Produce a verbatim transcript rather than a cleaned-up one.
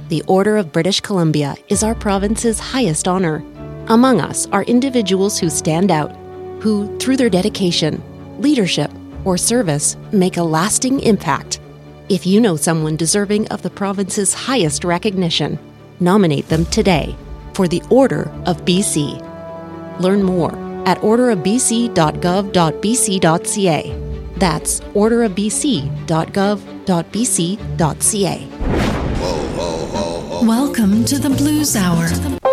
The Order of British Columbia is our province's highest honor. Among us are individuals who stand out, who, through their dedication, leadership, or service, make a lasting impact. If you know someone deserving of the province's highest recognition, nominate them today for the Order of B C. Learn more at order of b c dot gov dot b c dot c a. That's order of b c dot gov dot b c dot c a. Welcome to the Blues Hour.